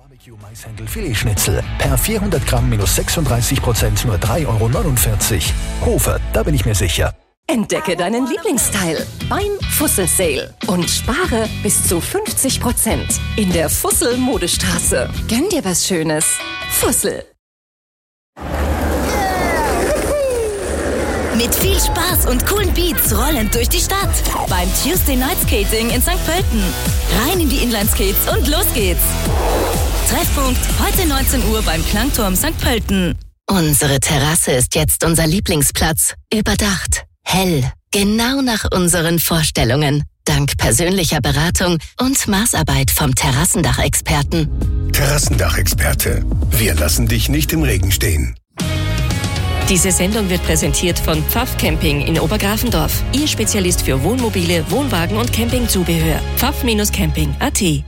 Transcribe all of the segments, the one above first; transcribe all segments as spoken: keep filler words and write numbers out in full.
Barbecue-Maishändel Filetschnitzel per vierhundert Gramm minus sechsunddreißig Prozent nur drei Euro neunundvierzig. Hofe, da bin ich mir sicher. Entdecke deinen Lieblingsteil beim Fussel Sale und spare bis zu fünfzig Prozent in der Fussel Modestraße. Gönn dir was Schönes. Fussel. Mit viel Spaß und coolen Beats rollend durch die Stadt. Beim Tuesday Night Skating in Sankt Pölten. Rein in die Inline-Skates und los geht's. Treffpunkt heute neunzehn Uhr beim Klangturm Sankt Pölten. Unsere Terrasse ist jetzt unser Lieblingsplatz. Überdacht. Hell. Genau nach unseren Vorstellungen. Dank persönlicher Beratung und Maßarbeit vom Terrassendachexperten. Terrassendachexperte. Wir lassen dich nicht im Regen stehen. Diese Sendung wird präsentiert von Pfaff Camping in Obergrafendorf. Ihr Spezialist für Wohnmobile, Wohnwagen und Campingzubehör. pfaff Camping punkt at.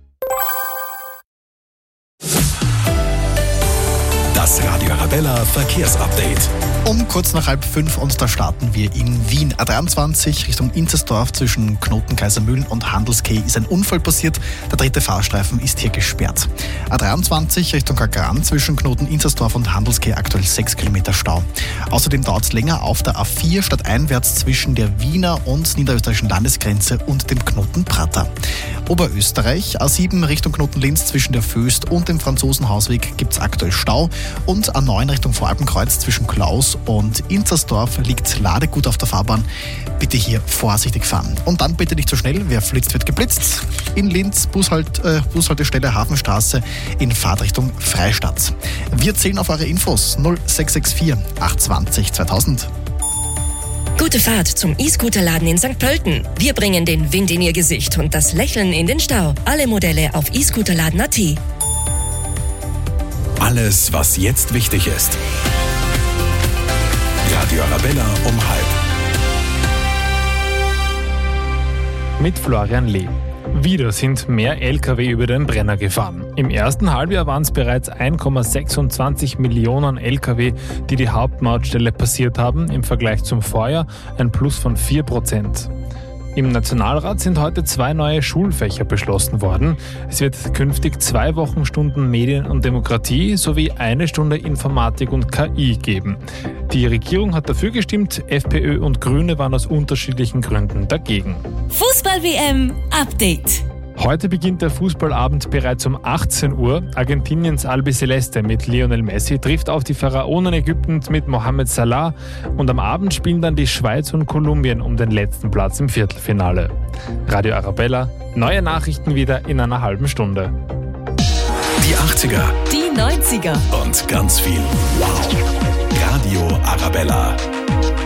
Das Radio Arabella Verkehrsupdate. Um kurz nach halb fünf und da starten wir in Wien. A dreiundzwanzig Richtung Inzersdorf zwischen Knoten Kaisermühlen und Handelskeh ist ein Unfall passiert. Der dritte Fahrstreifen ist hier gesperrt. A dreiundzwanzig Richtung Kagran zwischen Knoten Inzersdorf und Handelskeh aktuell sechs Kilometer Stau. Außerdem dauert es länger auf der A vier stadteinwärts zwischen der Wiener und niederösterreichischen Landesgrenze und dem Knoten Prater. Oberösterreich, A sieben Richtung Knoten Linz zwischen der Föst und dem Franzosenhausweg gibt es aktuell Stau. Und A neun Richtung Voralpenkreuz zwischen Klaus und Inzersdorf liegt Ladegut auf der Fahrbahn. Bitte hier vorsichtig fahren. Und dann bitte nicht so schnell, wer flitzt, wird geblitzt. In Linz, Bushalt, äh, Bushaltestelle Hafenstraße in Fahrtrichtung Freistadt. Wir zählen auf eure Infos null sechs sechs vier acht zwei null zweitausend. Gute Fahrt zum E-Scooter-Laden in Sankt Pölten. Wir bringen den Wind in Ihr Gesicht und das Lächeln in den Stau. Alle Modelle auf e scooterladen punkt at. Alles, was jetzt wichtig ist. Radio Arabella um halb. Mit Florian Lee. Wieder sind mehr L K W über den Brenner gefahren. Im ersten Halbjahr waren es bereits eins Komma sechsundzwanzig Millionen L K W, die die Hauptmautstelle passiert haben, im Vergleich zum Vorjahr ein Plus von vier Prozent. Im Nationalrat sind heute zwei neue Schulfächer beschlossen worden. Es wird künftig zwei Wochenstunden Medien und Demokratie sowie eine Stunde Informatik und K I geben. Die Regierung hat dafür gestimmt, FPÖ und Grüne waren aus unterschiedlichen Gründen dagegen. Fußball-W M Update. Heute beginnt der Fußballabend bereits um achtzehn Uhr. Argentiniens Albiceleste mit Lionel Messi trifft auf die Pharaonen Ägyptens mit Mohamed Salah und am Abend spielen dann die Schweiz und Kolumbien um den letzten Platz im Viertelfinale. Radio Arabella, neue Nachrichten wieder in einer halben Stunde. Die achtziger. Die neunziger. Und ganz viel Wow.